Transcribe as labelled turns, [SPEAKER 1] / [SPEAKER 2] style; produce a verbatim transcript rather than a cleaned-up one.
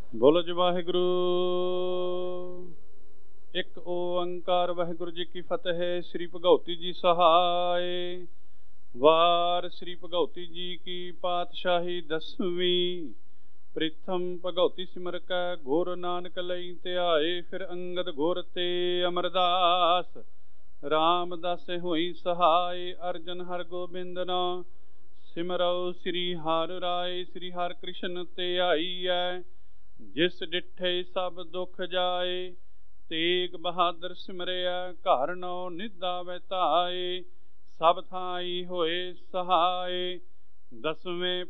[SPEAKER 1] ਬੋਲੋ ਜੀ ਵਾਹਿਗੁਰੂ। ਇੱਕ ਓੰਕਾਰ ਵਾਹਿਗੁਰੂ ਜੀ ਕੀ ਫਤਿਹ। ਸ੍ਰੀ ਭਗਉਤੀ ਜੀ ਸਹਾਇ। ਵਾਰ ਸ੍ਰੀ ਭਗਉਤੀ ਜੀ ਕੀ ਪਾਤਸ਼ਾਹੀ ਦਸਵੀਂ। ਪ੍ਰੀਥਮ ਭਗਉਤੀ ਸਿਮਰ ਕੈ ਗੁਰ ਨਾਨਕ ਲਈ ਧਿਆਏ। ਫਿਰ ਅੰਗਦ ਗੁਰ ਤੇ ਅਮਰਦਾਸ। ਰਾਮਦਾਸੇ ਹੋਈ ਸਹਾਇ। ਅਰਜਨ ਹਰ ਗੋਬਿੰਦ ਨਾ ਸਿਮਰਉ ਸ੍ਰੀ ਹਰਿ ਰਾਇ। ਸ੍ਰੀ ਹਰਿ ਕ੍ਰਿਸ਼ਨ ਤੇ ਆਈਐ ਜਿਸ ਡਿਠੇ ਸਭ ਦੁਖ ਜਾਏ। ਤੇਗ ਬਹਾਦਰ ਸਿਮਰਿਆ ਘਰ ਨੌ ਨਿਧਾ ਵੈ ਧਾਏ। ਸਭ ਥਾਈ ਹੋਏ ਸਹਾਏ। ਦਸਵੇਂ